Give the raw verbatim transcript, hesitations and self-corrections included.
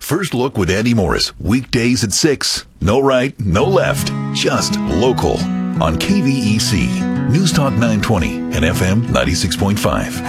First Look with Andy Morris, weekdays at six. No right, no left, just local on K V E C, News Talk nine twenty and F M ninety-six point five.